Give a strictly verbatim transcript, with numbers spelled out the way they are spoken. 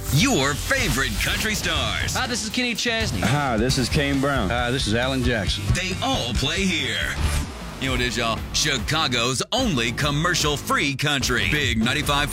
Your favorite country stars. Hi, this is Kenny Chesney. Hi, this is Kane Brown. Hi, this is Alan Jackson. They all play here. You know what it is, y'all? Chicago's only commercial-free country. Big ninety-five